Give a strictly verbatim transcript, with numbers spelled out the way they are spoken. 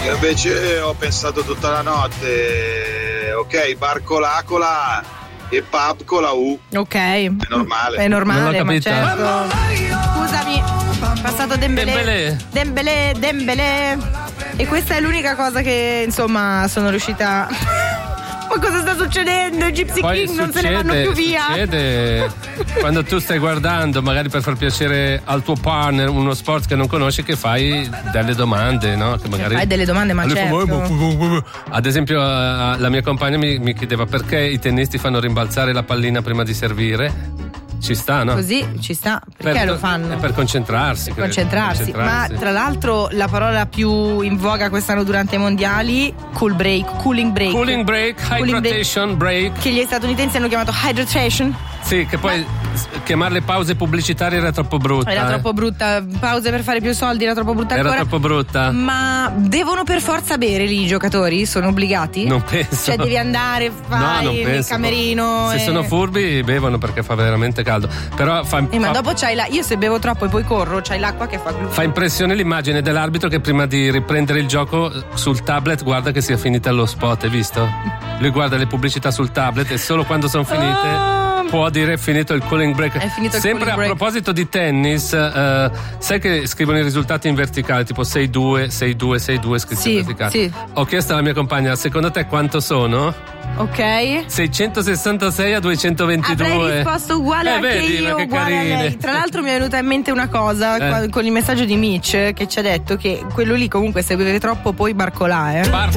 Io invece ho pensato tutta la notte, ok, barcolacola e pub con la U. Ok. È normale. È normale, ma capita. certo. Scusami, passato Dembélé. Dembélé. Dembélé, Dembélé. E questa è l'unica cosa che, insomma, sono riuscita. Ma cosa sta succedendo? I Gypsy Poi King non succede, se ne vanno più via. Succede quando tu stai guardando, magari per far piacere al tuo partner uno sport che non conosci, che fai delle domande, no? Che magari Fai delle domande, ma Lui fa, certo. ad esempio, eh, la mia compagna mi, mi chiedeva perché i tennisti fanno rimbalzare la pallina prima di servire. Ci sta, no? Così ci sta. Perché Per- lo fanno? è per concentrarsi. credo. Concentrarsi. Concentrarsi. Ma tra l'altro la parola più in voga quest'anno durante i mondiali, cool break, cooling break. Cooling break, Cooling break, hydration break. che gli statunitensi hanno chiamato hydration. Sì, che poi s- chiamarle pause pubblicitarie era troppo brutta. Era eh. troppo brutta. Pause per fare più soldi era troppo brutta Era ancora. troppo brutta. Ma devono per forza bere lì i giocatori? Sono obbligati? Non penso. Cioè devi andare, No, fai non nel penso. camerino. Se e... sono furbi bevono perché fa veramente caldo. Però fa, Eh, ma fa- dopo c'hai la. Io se bevo troppo e poi corro, c'hai l'acqua che fa glu. fa impressione l'immagine dell'arbitro che prima di riprendere il gioco eh, sul tablet guarda che sia finita lo spot, hai visto? Lui guarda le pubblicità sul tablet e solo quando sono finite Ah. può dire è finito il cooling break. È finito il Sempre cooling a break. proposito di tennis, eh, sai che scrivono i risultati in verticale, tipo sei due, sei due, sei due scritti Sì, in verticale. sì. Ho chiesto alla mia compagna, secondo te quanto sono? Ok. seicentosessantasei a duecentoventidue. Avrei risposto uguale eh, anche vedi, io, ma che uguale a carine. lei. Tra l'altro mi è venuta in mente una cosa Eh. qua- con il messaggio di Mitch che ci ha detto che quello lì comunque se beve troppo poi barcolà, eh. Bar-